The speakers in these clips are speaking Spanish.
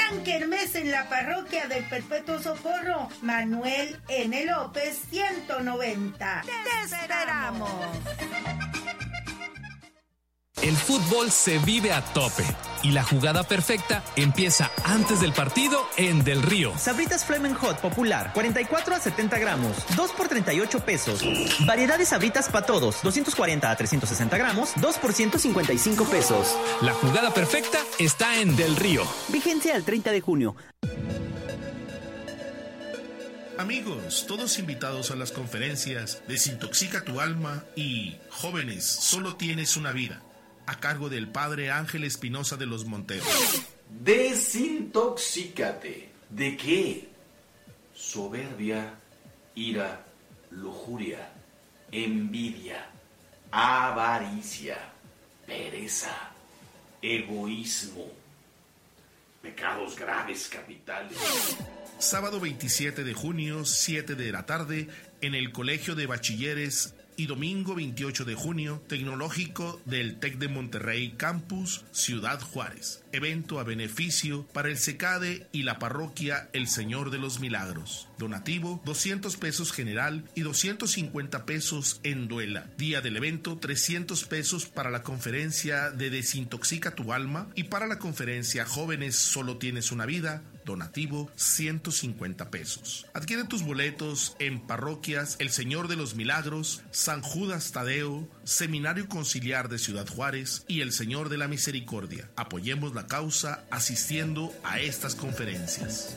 Gran kermés en la parroquia del Perpetuo Socorro, Manuel N. López 190. ¡Te esperamos! El fútbol se vive a tope y la jugada perfecta empieza antes del partido en Del Río. Sabritas Flamin' Hot Popular, 44 a 70 gramos, 2 por 38 pesos. Variedad de Sabritas para todos, 240 a 360 gramos, 2 por 155 pesos. La jugada perfecta está en Del Río. Vigencia al 30 de junio. Amigos, todos invitados a las conferencias Desintoxica tu alma y Jóvenes, solo tienes una vida, a cargo del padre Ángel Espinosa de los Monteros. Desintoxícate. ¿De qué? Soberbia, ira, lujuria, envidia, avaricia, pereza, egoísmo, pecados graves capitales. Sábado 27 de junio, 7 de la tarde, en el Colegio de Bachilleres, y domingo 28 de junio, Tecnológico del TEC de Monterrey Campus, Ciudad Juárez. Evento a beneficio para el SECADE y la parroquia El Señor de los Milagros. Donativo, 200 pesos general y 250 pesos en duela. Día del evento, 300 pesos para la conferencia de Desintoxica tu alma y para la conferencia Jóvenes, solo tienes una vida. Donativo, 150 pesos. Adquiere tus boletos en parroquias El Señor de los Milagros, San Judas Tadeo, Seminario Conciliar de Ciudad Juárez y El Señor de la Misericordia. Apoyemos la causa asistiendo a estas conferencias.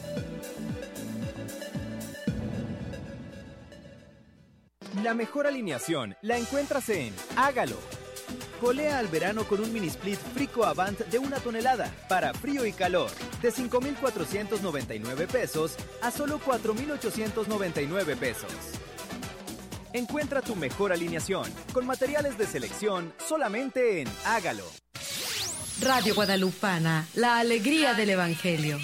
La mejor alineación la encuentras en Hágalo. Colea al verano con un mini split Frico Avant de 1 tonelada para frío y calor, de 5,499 pesos a solo 4,899 pesos. Encuentra tu mejor alineación con materiales de selección solamente en Hágalo. Radio Guadalupana, la alegría del Evangelio.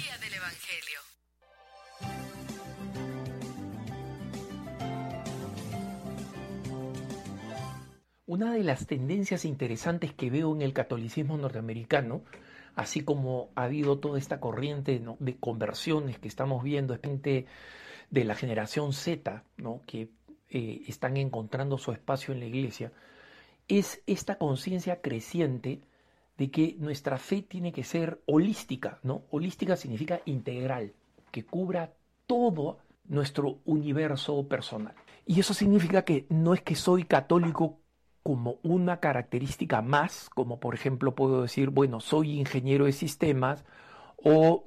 Una de las tendencias interesantes que veo en el catolicismo norteamericano, así como ha habido toda esta corriente, ¿no?, de conversiones que estamos viendo, gente de la generación Z, ¿no?, que están encontrando su espacio en la iglesia, es esta conciencia creciente de que nuestra fe tiene que ser holística, ¿no? Holística significa integral, que cubra todo nuestro universo personal. Y eso significa que no es que soy católico como una característica más, como por ejemplo puedo decir, bueno, soy ingeniero de sistemas o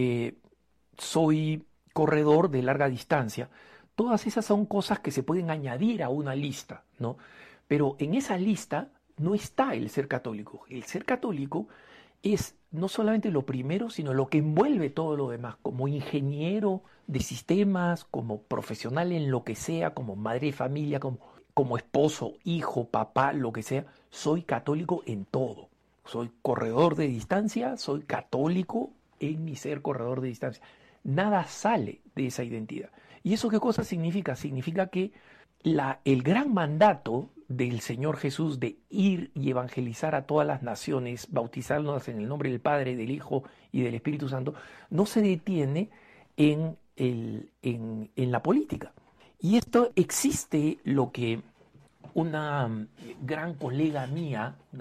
soy corredor de larga distancia. Todas esas son cosas que se pueden añadir a una lista, ¿no? Pero en esa lista no está el ser católico. El ser católico es no solamente lo primero, sino lo que envuelve todo lo demás. Como ingeniero de sistemas, como profesional en lo que sea, como madre de familia, como esposo, hijo, papá, lo que sea, soy católico en todo. Soy corredor de distancia, soy católico en mi ser corredor de distancia. Nada sale de esa identidad. ¿Y eso qué cosa significa? Significa que el gran mandato del Señor Jesús de ir y evangelizar a todas las naciones, bautizarnos en el nombre del Padre, del Hijo y del Espíritu Santo, no se detiene en la política. Y esto existe lo que una gran colega mía,